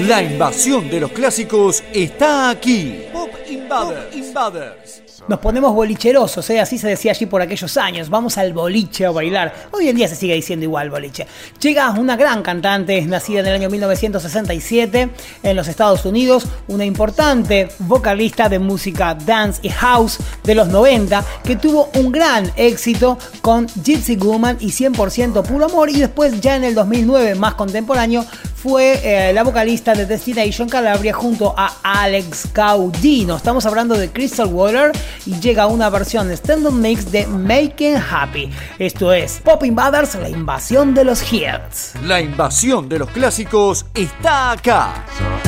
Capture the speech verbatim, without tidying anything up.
La invasión de los clásicos está aquí. Pop Invaders. Pop Invaders. Nos ponemos bolicherosos, ¿eh? Así se decía allí por aquellos años. Vamos al boliche a bailar. Hoy en día se sigue diciendo igual boliche. Llega una gran cantante, nacida en el año mil novecientos sesenta y siete en los Estados Unidos, una importante vocalista de música dance y house de los noventa, que tuvo un gran éxito con Gypsy Woman y cien por ciento Puro Amor, y después ya en el dos mil nueve, más contemporáneo, fue eh, la vocalista de Destination Calabria junto a Alex Gaudino. Estamos hablando de Crystal Water y llega una versión stand-up mix de Making Happy. Esto es Pop Invaders, la invasión de los hits. La invasión de los clásicos está acá.